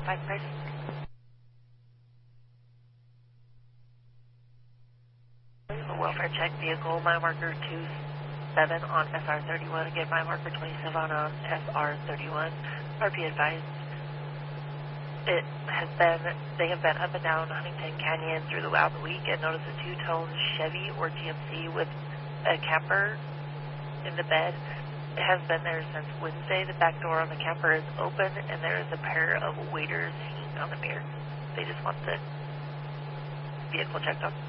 5 price. Welfare check vehicle, mile marker 27 on SR31. Again, mile marker 27 on SR31. RP advised. They have been up and down Huntington Canyon throughout the week and noticed a two-tone Chevy or GMC with a camper in the bed. It has been there since Wednesday. The back door on the camper is open and there is a pair of waders hanging on the mirror. They just want the vehicle checked on.